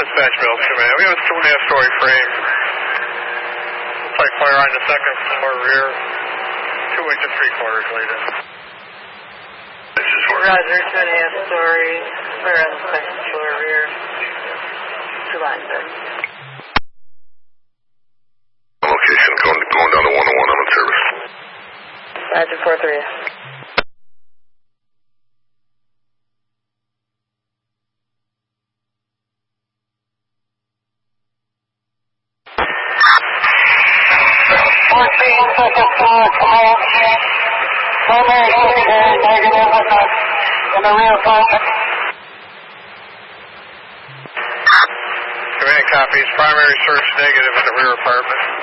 Dispatch Mills Command. We have a 2.5-story frame. Looks like fire on the second floor rear. 2 and 3/4 later. Roger, 2.5-story. Fire on the second floor rear. 2 lines there. Location going down to 101. I'm in service. Roger, 4-3. In the rear apartment. Command copies. Primary search negative in the rear apartment.